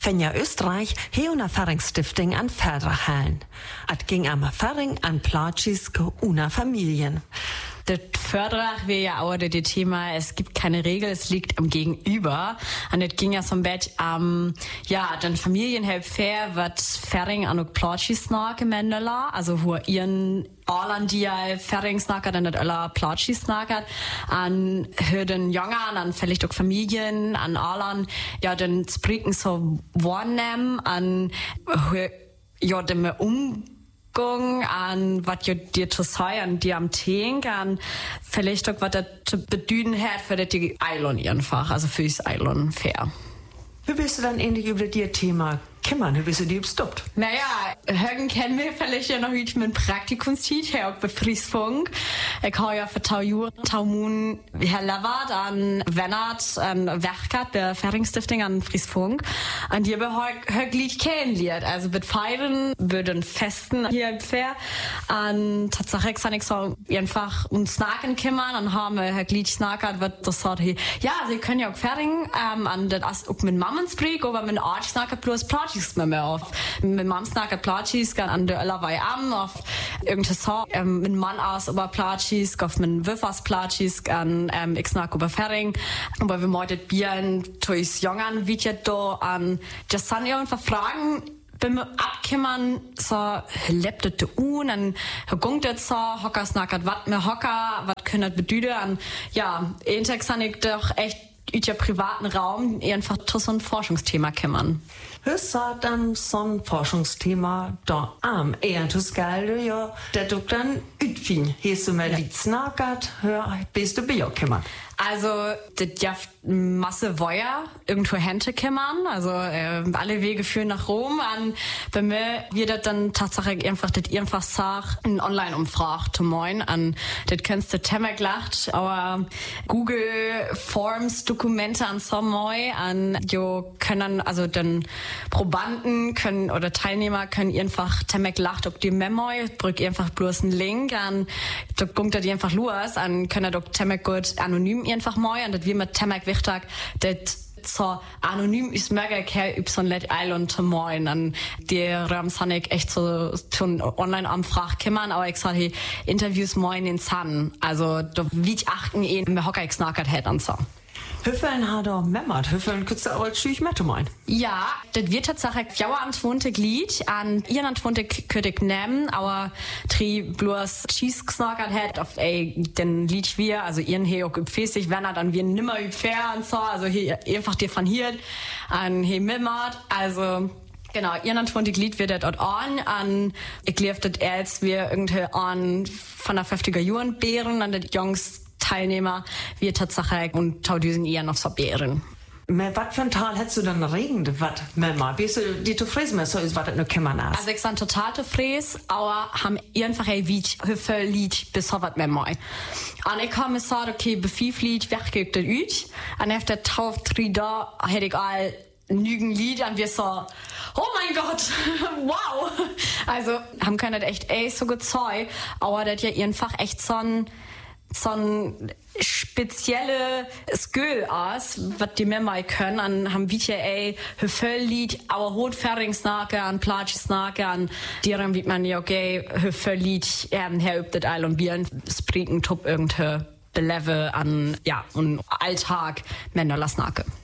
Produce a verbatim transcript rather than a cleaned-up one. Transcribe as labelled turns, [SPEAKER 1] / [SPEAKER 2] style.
[SPEAKER 1] Finja Österreich he una Färingsstifting an Förderhallen. At ging am Färing an Platschis una Familien.
[SPEAKER 2] Das Förderach wäre ja auch das Thema, es gibt keine Regel, es liegt am Gegenüber. Und das ging ja so ein bisschen am, ja, den Familienhelp fair, wird Färing an und Platschis nachgemendela, also wo ihren Allen, die ja Färingsnacker, dann nicht alle Platschis nackert, an den Jungen, an vielleicht auch Familien, an allen, ja, den Spriken so wahrnehmen, an, ja, dem um an was ihr dir zu sagen, die am Tee, an vielleicht auch was das zu bedeuten hat für die Eilon einfach, also für das Eilon fair.
[SPEAKER 1] Wie bist du dann ähnlich über das Thema kümmern? Wie bist du die überstoppt?
[SPEAKER 2] Naja, Högen kennen wir vielleicht ja noch nicht mit Praktikumstiet, hier auch bei Friesfunk. Ich habe ja für Tau Jura, Tau Moon, Herr Levert an Wennert, an Werkert, der Färingsstifting an Friesfunk. Und die haben Höglied kennengelernt. Also mit Feiern, würden Festen hier im Fair. Und Tatsache kann ich so einfach uns snacken kümmern. Und haben wir Höglied snackert, wird das so, ja, sie können ja auch Färing, ähm, an das auch mit Mammensbrick, aber mit Arsch snackert plus Platschis mit mir auf. Mit Mammensnackert Platschis, an der Öllerwei am, auf irgendein Song, ähm, mit Mann aus über Platschis, auf mit Wiffers Platschis, an, ähm, ich snack über Färing. Aber wir mordet Bieren, tuis Jungen, wie ja da, an, das sind irgendwann Fragen, wenn wir abkimmern, so, lebt das un, dann, gungt das so, hocker snackert, wat mir hocker, wat können das bedeuten, an, ja, interessant ich doch echt, in der privaten Raum einfach zu so ein Forschungsthema kümmern.
[SPEAKER 1] Was sagt dann so ein Forschungsthema da am? Eher zu geil, ja, der du dann ütfin. Hast du mal die snackert, hör, bist du bei auch kümmern?
[SPEAKER 2] Also, das jaft Masse Feuer irgendwo Hände kümmern. Also, äh, alle Wege führen nach Rom. An, bei mir wird das dann tatsächlich einfach, das einfach sag, eine Online-Umfrage zu moin. An, das kennst du Temmer gelacht, aber Google Forms, Dokumente an so moi, an, jo, können, also, dann Probanden können, oder Teilnehmer können einfach Temmer gelacht, ob die Memo, drück einfach bloß einen Link an, da kommt er die einfach los, an, können doch Temmer gut anonym einfach moi, und das wie mit Temmer wichtig, das so anonym ist mega kein übson let Island zu moin, an die Ramsanik echt so schon online am Frach kümmern, aber ich sag hey, Interviews moin in Sun, also da wie ich achten eh, mir Hocker ich snackert hätt und so.
[SPEAKER 1] Hüffeln hat er memmert. Hüffeln könntest du auch schüch mit meinen.
[SPEAKER 2] Ja, das wird tatsächlich fjauer an twonte Glied, an ihr an twonte könnte ich nehmen, aber tri bloß Cheese gesnackert hat auf ey, den Lied wir, also ihren he auch gefäßig, wenn er dann wir nimmer fair und so, also hier einfach dir von hier an he mimmert, also genau, ihr nannt von die Glied wird das dort an, an, ich lief das als wir irgendwie an von der fünfziger Jahren Bären, an die Jungs Teilnehmer, wir tatsächlich und taudüsen eher noch so Bären.
[SPEAKER 1] Was für ein Tal hättest du denn regend, was, Mama? Bist du die zufrieden mit so ist, was das nur kümmern hast?
[SPEAKER 2] Also ich bin total zufrieden, aber haben einfach ein Lied, Hüffe Lied bis so was mit mir. Und ich habe mir gesagt, okay, befief Lied, wer geht das ut? Und auf der Tauf, drei da, hätte ich all nügen Lied und wir so, oh mein Gott, wow. Also, haben können das echt ey, so gezeigt, aber das ja einfach echt so ein, so ein spezielle Skill aus, was die mir mal können, an haben wir ey Höffellied, aber Rotfähringsnake, an Platschsnake, an deren wie man ja okay Höffellied, ähm, her übt das all und Bieren, spriken top irgende Belewe an, ja, und Alltag, Männerlasnake.